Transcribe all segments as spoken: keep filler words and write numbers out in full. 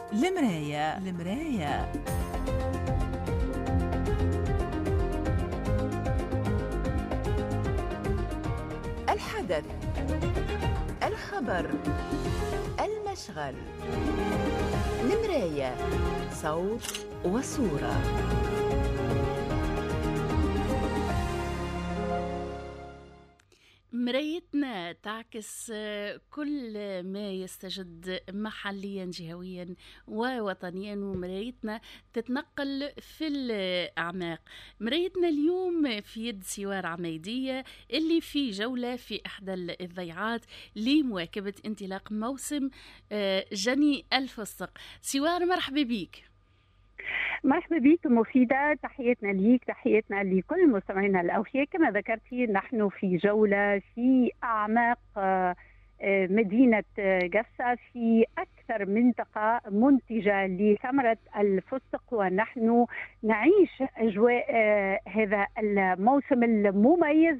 المراية المراية الحدث، الخبر، المشغل. المراية، صوت وصورة. مرايتنا تعكس كل ما يستجد محليا جهويا ووطنيا، ومرايتنا تتنقل في الأعماق. مرايتنا اليوم في يد سوار عميدية اللي في جولة في إحدى الضيعات لمواكبة انطلاق موسم جني الفستق. سوار، مرحبا بيك. مرحبا بك مفيدة، تحياتنا ليك، تحياتنا لكل مستمعينا الأوفياء. كما ذكرتي نحن في جولة في أعماق مدينة قفصة، في أكثر منطقة منتجة لثمرة الفستق، ونحن نعيش أجواء هذا الموسم المميز.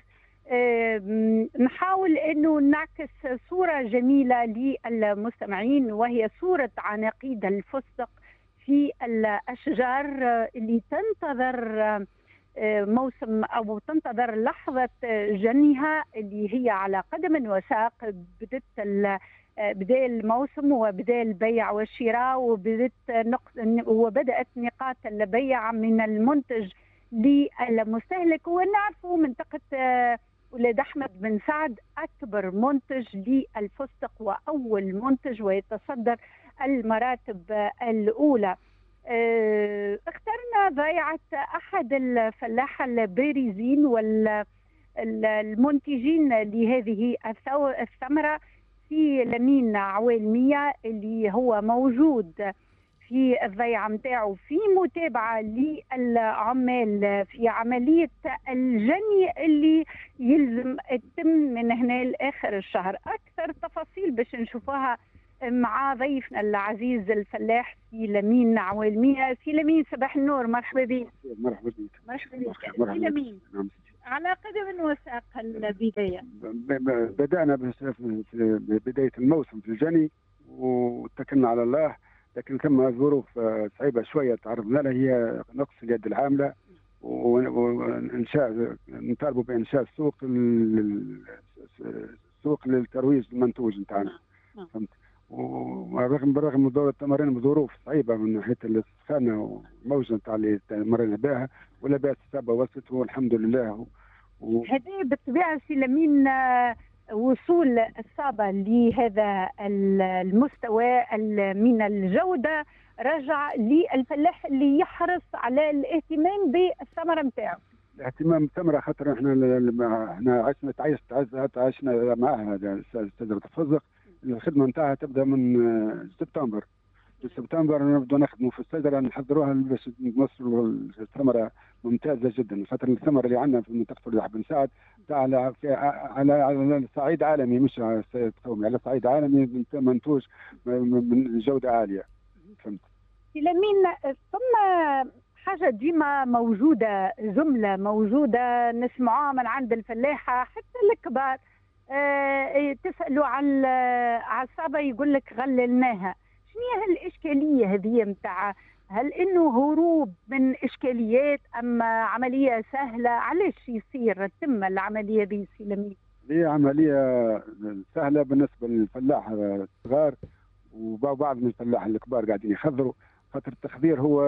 نحاول أنه نعكس صورة جميلة للمستمعين، وهي صورة عناقيد الفستق في الأشجار اللي تنتظر موسم أو تنتظر لحظة جنيها، اللي هي على قدم وساق. بدت بدأ الموسم وبدأ البيع والشراء، وبدت وبدأت نقاط البيع من المنتج للمستهلك. ونعرفوا منطقة ولاد أحمد بن سعد أكبر منتج للفستق وأول منتج، ويتصدر المراتب الأولى. اخترنا ضيعة أحد الفلاحة البارزين والمنتجين لهذه الثمرة في لمين عوالمية، اللي هو موجود في الضيعة متاعه في متابعة للعمال في عملية الجني اللي يلزم تتم من هنا لآخر الشهر. أكثر تفاصيل باش نشوفوها مع ضيفنا العزيز الفلاح في لمين عوالمية. في لمين، صباح النور، مرحبا بك. مرحبا بك. مرحبا بك. في لمين على قدم وساق البداية. بدأنا ببداية الموسم في الجني واتكلنا على الله، لكن ثم ظروف صعيبة شوية تعرضنا لها، هي نقص اليد العاملة وإنشاء نطالبوا بإنشاء سوق سوق للترويج المنتوج نتاعنا. فهمت؟ ورغم بالرغم من دور التمارين بظروف صعيبه من ناحيه السخانه وموجه نتاع اللي مرينا بها، ولا بأس السبب وصلت والحمد لله. و... هذه بالطبيعه سي لمين وصول الصابه لهذا المستوى من الجوده رجع للفلاح اللي يحرص على الاهتمام بالثمره نتاعو. الاهتمام بالثمره خاطر احنا احنا عشنا تعيشت عشنا معها شجره الفستق. الخدمه نتاعها تبدا من سبتمبر. في سبتمبر نبدأ نخدموا في الشجره، نحضروها باش نوصلوا الثمره ممتازه جدا، خاطر الثمره اللي عندنا في منطقه ولاد أحمد بن سعد على على على صعيد عالمي، مش على صعيد قومي، على صعيد عالمي منتوج من جوده عاليه. فهمت؟ لمين ثم حاجه ديما موجوده، جمله موجوده نسمعوها من عند الفلاحه حتى الكبار، أه تسألوا على على الصعبة يقول لك غللناها. شنو هي الإشكالية هذه متاع؟ هل إنه هروب من إشكاليات أم عملية سهلة؟ علاش يصير تم العملية دي سي لمين؟ هي عملية سهلة بالنسبة للفلاح الصغار، وبعض من الفلاح الكبار قاعدين يخضروا، خاطر التخذير هو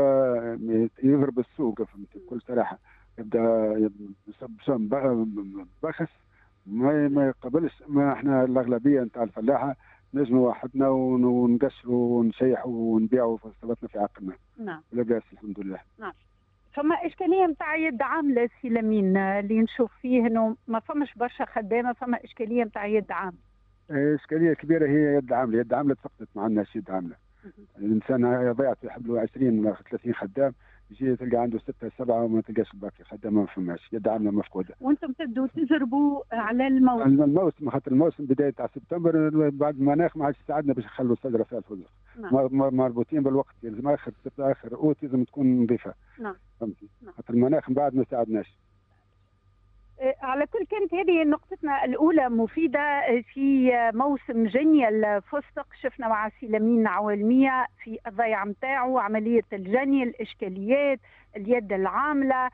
يضرب السوق. فهمت بكل صراحة، يبدأ بسم بخس ما ما يقبلش. ما احنا الاغلبيه نتاع الفلاحه نجموا وحدنا ونقشروا ونشيحوا ونبيعوا فصلتنا في عقلنا. نعم. لا باس الحمد لله. نعم. فما اشكاليه نتاع يد عامله سي لمين اللي نشوف فيه انه ما فماش برشا خدامه، فما اشكاليه نتاع يد عامله. اشكاليه كبيره هي يد عامله، يد عامله تفقدت ما عندناش يد عامله. الانسان ضيعت يحب له عشرين ولا ثلاثين خدام، يجي تلقى عنده ستة سبعة وما تلقاش الباقي خدامة ما فماش، يد عاملة مفقودة. وانتم تبدوا تجربوا على الموسم؟ الموسم خاطر الموسم بداية تاع سبتمبر، بعد المناخ ما عادش يساعدنا باش نخلوا الشجرة فيها الفستق. نعم. مربوطين بالوقت، لازم اخر اخر اوت لازم تكون نظيفة. نعم. فهمتي؟ نعم. خاطر المناخ من بعد ما يساعدناش. على كل كانت هذه نقطتنا الأولى مفيدة في موسم جني الفستق. شفنا مع سيلامين عوالمية في الضيعة متاعه عملية الجني، الإشكاليات، اليد العاملة،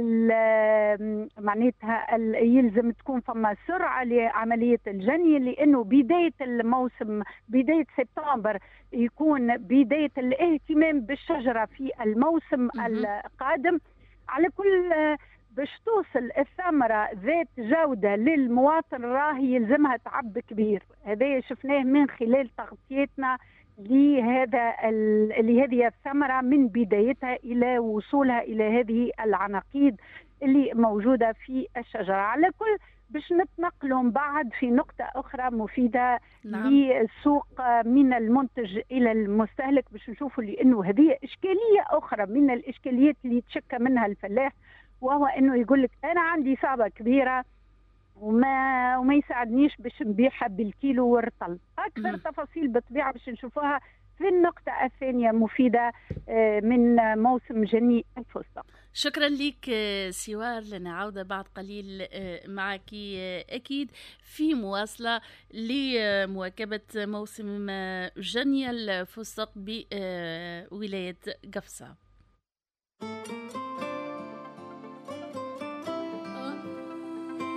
معناتها يلزم تكون فما سرعة لعملية الجني، لأنه بداية الموسم بداية سبتمبر يكون بداية الاهتمام بالشجرة في الموسم القادم. على كل باش توصل الثمرة ذات جودة للمواطن راهي يلزمها تعب كبير. هذا شفناه من خلال تغطيتنا لهذا لهذه الثمرة من بدايتها إلى وصولها إلى هذه العناقيد اللي موجودة في الشجرة. على كل باش نتنقلهم بعد في نقطة أخرى مفيدة نعم. للسوق من المنتج إلى المستهلك، باش نشوفوا لأنه هذه إشكالية أخرى من الإشكاليات اللي يتشكى منها الفلاح، وهو انه يقول لك انا عندي صعبه كبيره وما وما يساعدنيش باش نبيعها بالكيلو والرطل. اكثر م. تفاصيل بالطبيعه باش نشوفوها في النقطه الثانيه مفيده من موسم جني الفستق. شكرا لك سوار، لنا عودة بعد قليل معك أكيد في مواصلة لمواكبة موسم جني الفستق بولاية قفصة.